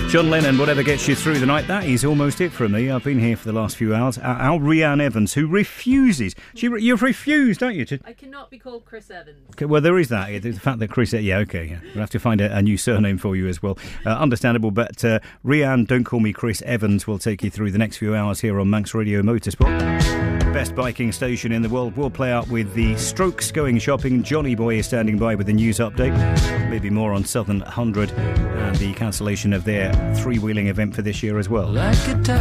John Lennon, whatever gets you through the night. That is almost it from me. I've been here for the last few hours. Our Rhiannon Evans, who refuses. You've refused, don't you? I cannot be called Chris Evans. Okay, well, there is that. The fact that Chris... Yeah, okay. Yeah. We'll have to find a new surname for you as well. Understandable, but Rhiannon, don't call me Chris Evans, will take you through the next few hours here on Manx Radio Motorsport. Best biking station in the world. We'll play out with the Strokes going shopping. Johnny Boy is standing by with the news update. Maybe more on Southern 100 and the cancellation of their three-wheeling event for this year as well.